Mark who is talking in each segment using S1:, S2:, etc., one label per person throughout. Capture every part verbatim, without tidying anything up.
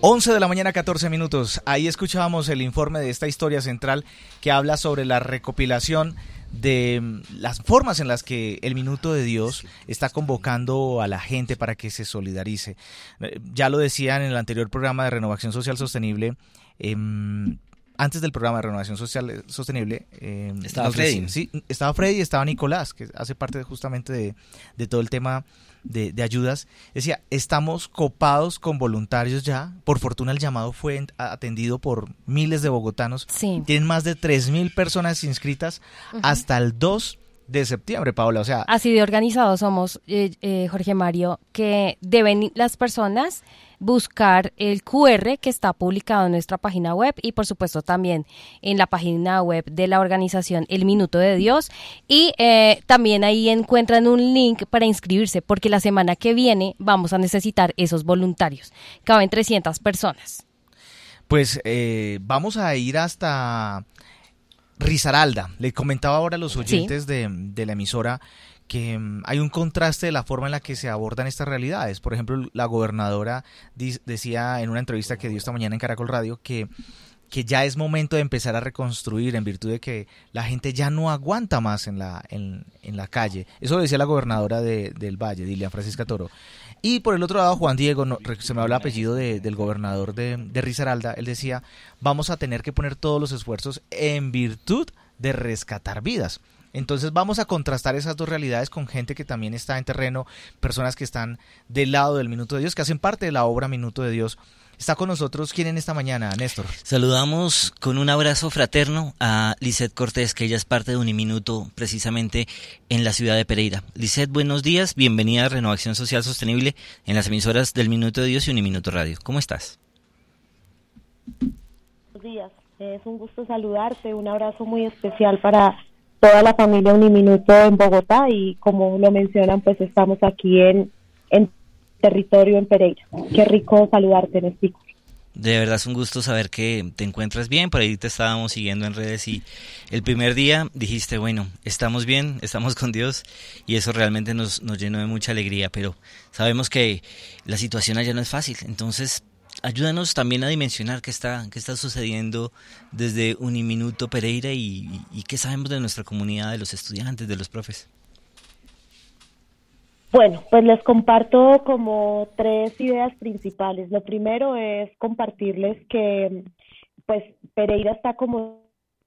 S1: once de la mañana, catorce minutos. Ahí escuchábamos el informe de esta historia central que habla sobre la recopilación de las formas en las que el Minuto de Dios está convocando a la gente para que se solidarice. Ya lo decían en el anterior programa de Renovación Social Sostenible, eh, antes del programa de Renovación Social Sostenible, eh,
S2: estaba Freddy.
S1: Decía, sí, estaba Freddy y estaba Nicolás, que hace parte justamente de, de todo el tema de, de ayudas. Decía, estamos copados con voluntarios ya. Por fortuna el llamado fue atendido por miles de bogotanos.
S3: Sí.
S1: Tienen más de tres mil personas inscritas uh-huh. hasta el dos de septiembre, Paola. O sea,
S3: así de organizados somos, eh, eh, Jorge Mario, que deben las personas buscar el cu erre que está publicado en nuestra página web y por supuesto también en la página web de la organización El Minuto de Dios, y eh, también ahí encuentran un link para inscribirse, porque la semana que viene vamos a necesitar esos voluntarios. Caben trescientas personas.
S1: Pues eh, vamos a ir hasta Risaralda. Le comentaba ahora a los oyentes sí. de, de la emisora que um, hay un contraste de la forma en la que se abordan estas realidades. Por ejemplo, la gobernadora di- decía en una entrevista que dio esta mañana en Caracol Radio que, que ya es momento de empezar a reconstruir en virtud de que la gente ya no aguanta más en la, en, en la calle. Eso lo decía la gobernadora de, del Valle, Dilian Francisca Toro. Y por el otro lado, Juan Diego, no, se me habla el apellido de, del gobernador de, de Risaralda, él decía, vamos a tener que poner todos los esfuerzos en virtud de rescatar vidas. Entonces vamos a contrastar esas dos realidades con gente que también está en terreno, personas que están del lado del Minuto de Dios, que hacen parte de la obra Minuto de Dios. Está con nosotros, ¿quién en esta mañana, Néstor?
S2: Saludamos con un abrazo fraterno a Lisette Cortés, que ella es parte de Uniminuto, precisamente en la ciudad de Pereira. Lisette, buenos días, bienvenida a Renovación Social Sostenible en las emisoras del Minuto de Dios y Uniminuto Radio. ¿Cómo estás?
S4: Buenos días, es un gusto saludarte, un abrazo muy especial para toda la familia Uniminuto en Bogotá y como lo mencionan, pues estamos aquí en, en territorio en Pereira. Qué rico saludarte, Nestico.
S2: De verdad es un gusto saber que te encuentras bien, por ahí te estábamos siguiendo en redes y el primer día dijiste, bueno, estamos bien, estamos con Dios y eso realmente nos, nos llenó de mucha alegría, pero sabemos que la situación allá no es fácil, entonces ayúdanos también a dimensionar qué está, qué está sucediendo desde Uniminuto Pereira y, y, y qué sabemos de nuestra comunidad, de los estudiantes, de los profes.
S4: Bueno, pues les comparto como tres ideas principales. Lo primero es compartirles que pues Pereira está como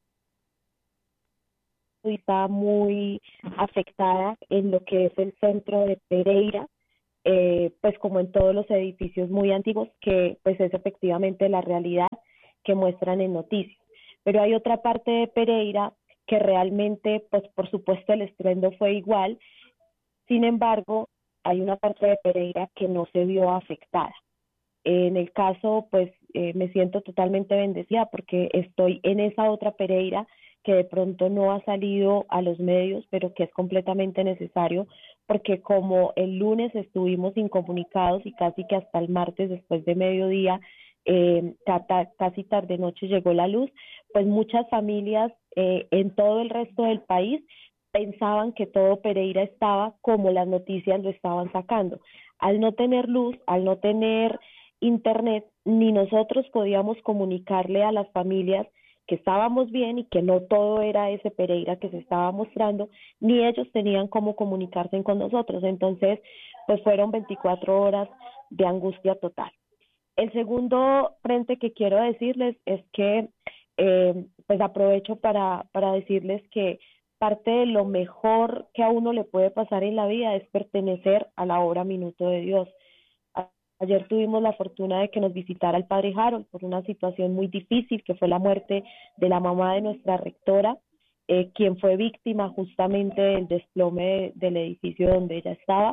S4: está muy afectada en lo que es el centro de Pereira. Eh, pues como en todos los edificios muy antiguos, que pues es efectivamente la realidad que muestran en noticias. Pero hay otra parte de Pereira que realmente, pues por supuesto el estruendo fue igual, sin embargo, hay una parte de Pereira que no se vio afectada. En el caso, pues eh, me siento totalmente bendecida porque estoy en esa otra Pereira que de pronto no ha salido a los medios, pero que es completamente necesario, porque como el lunes estuvimos incomunicados y casi que hasta el martes después de mediodía, eh, tata, casi tarde noche llegó la luz, pues muchas familias eh, en todo el resto del país pensaban que todo Pereira estaba como las noticias lo estaban sacando. Al no tener luz, al no tener internet, ni nosotros podíamos comunicarle a las familias que estábamos bien y que no todo era ese Pereira que se estaba mostrando, ni ellos tenían cómo comunicarse con nosotros. Entonces, pues fueron veinticuatro horas de angustia total. El segundo frente que quiero decirles es que, eh, pues aprovecho para, para decirles que parte de lo mejor que a uno le puede pasar en la vida es pertenecer a la obra Minuto de Dios. Ayer tuvimos la fortuna de que nos visitara el padre Harold por una situación muy difícil, que fue la muerte de la mamá de nuestra rectora, eh, quien fue víctima justamente del desplome de, del edificio donde ella estaba,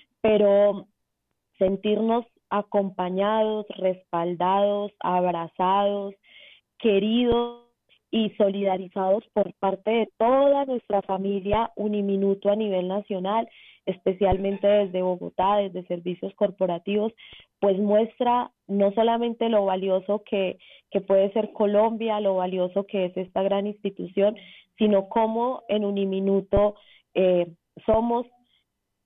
S4: pero sentirnos acompañados, respaldados, abrazados, queridos y solidarizados por parte de toda nuestra familia Uniminuto a nivel nacional, especialmente desde Bogotá, desde servicios corporativos, pues muestra no solamente lo valioso que, que puede ser Colombia, lo valioso que es esta gran institución, sino cómo en Uniminuto eh, somos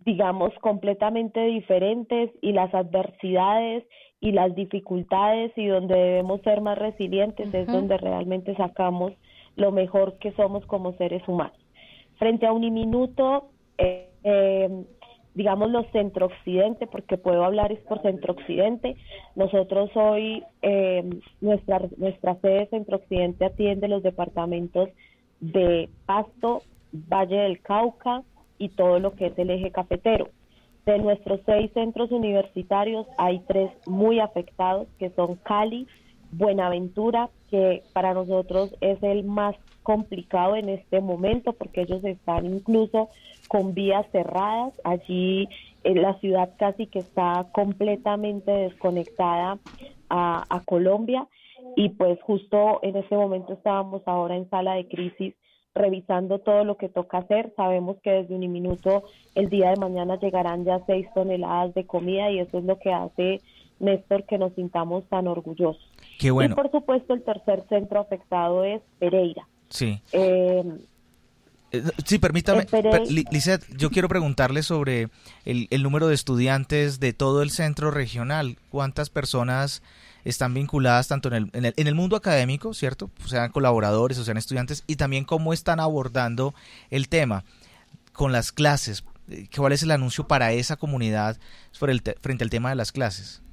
S4: digamos, completamente diferentes, y las adversidades y las dificultades y donde debemos ser más resilientes uh-huh. es donde realmente sacamos lo mejor que somos como seres humanos. Frente a Uniminuto, eh, eh, digamos los Centro Occidente, porque puedo hablar es por Centro Occidente, nosotros hoy, eh, nuestra, nuestra sede Centro Occidente atiende los departamentos de Pasto, Valle del Cauca y todo lo que es el eje cafetero. De nuestros seis centros universitarios hay tres muy afectados, que son Cali, Buenaventura, que para nosotros es el más complicado en este momento porque ellos están incluso con vías cerradas. Allí en la ciudad casi que está completamente desconectada a, a Colombia, y pues justo en este momento estábamos ahora en sala de crisis revisando todo lo que toca hacer. Sabemos que desde Uniminuto el día de mañana llegarán ya seis toneladas de comida, y eso es lo que hace, Néstor, que nos sintamos tan orgullosos.
S1: Qué bueno.
S4: Y por supuesto el tercer centro afectado es Pereira.
S1: Sí.
S4: Eh,
S1: eh, sí, permítame,
S4: Pereira...
S1: per, Lizeth, yo quiero preguntarle sobre el, el número de estudiantes de todo el centro regional. ¿Cuántas personas están vinculadas tanto en el, en el, en el mundo académico, cierto? O sean colaboradores o sean estudiantes, y también cómo están abordando el tema con las clases. ¿Cuál es el anuncio para esa comunidad sobre el te, frente al tema de las clases?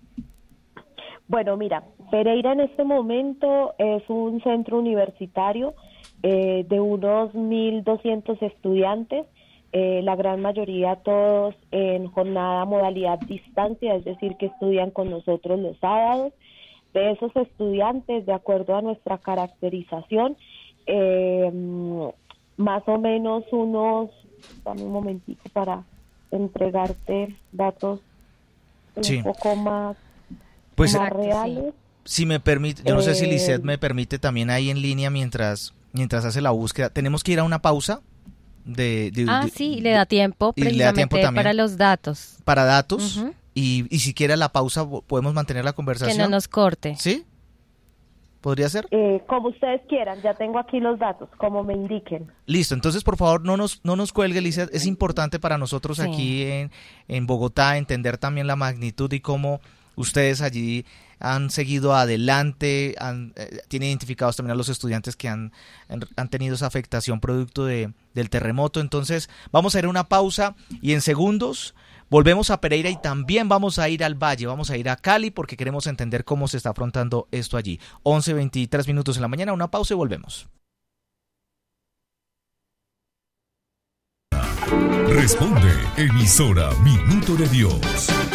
S4: Bueno, mira, Pereira en este momento es un centro universitario eh, de unos mil doscientos estudiantes, eh, la gran mayoría todos en jornada modalidad distancia, es decir, que estudian con nosotros los sábados. De esos estudiantes, de acuerdo a nuestra caracterización, eh, más o menos unos, dame un momentito para entregarte datos un
S1: sí.
S4: poco más...
S1: Pues,
S4: más reales.
S1: Si me permite, yo no
S4: eh,
S1: sé si Lizeth me permite también ahí en línea mientras mientras hace la búsqueda. Tenemos que ir a una pausa. De, de,
S3: ah,
S1: de,
S3: sí, le da tiempo
S1: y le da tiempo
S3: precisamente para los datos.
S1: Para datos,
S3: uh-huh.
S1: y, y si quiere la pausa podemos mantener la conversación.
S3: Que no nos corte.
S1: ¿Sí? ¿Podría ser?
S4: Eh, como ustedes quieran, ya tengo aquí los datos, como me indiquen.
S1: Listo, entonces por favor no nos no nos cuelgue, Lizeth. Es importante para nosotros sí. aquí en, en Bogotá entender también la magnitud y cómo ustedes allí han seguido adelante, han, eh, tienen identificados también a los estudiantes que han, han tenido esa afectación producto de, del terremoto. Entonces vamos a ir a una pausa y en segundos volvemos a Pereira y también vamos a ir al Valle, vamos a ir a Cali porque queremos entender cómo se está afrontando esto allí. once veintitrés minutos en la mañana, una pausa y volvemos.
S5: Responde, emisora Minuto de Dios.